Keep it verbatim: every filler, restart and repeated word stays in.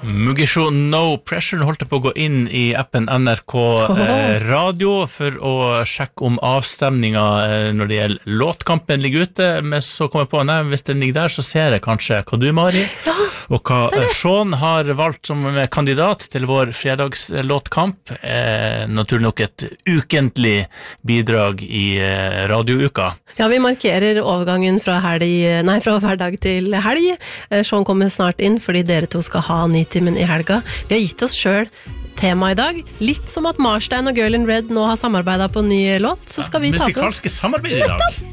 Mugisho No Pressure holdt på å gå inn i appen N R K eh, Radio for å sjekke om avstemninga eh, når det gjelder låtkampen ligger ute, men så kommer jeg på, nei, hvis den ligger der så ser jeg kanskje hva du, Mari, ja, og hva eh, Sean har valgt som kandidat til vår fredagslåtkamp, eh, naturlig nok et ukentlig bidrag i eh, radiouka. Ja, vi markerer overgangen fra, helg, nei, fra hverdag til helg. Eh, Sean kommer snart inn fordi dere to skal ha Nitimen i helga. Vi har gitt oss selv tema i dag. Litt som at Marstein og Girl in Red nå har samarbeidet på en ny låt, så skal vi ta på oss... Musikalske samarbeid i dag.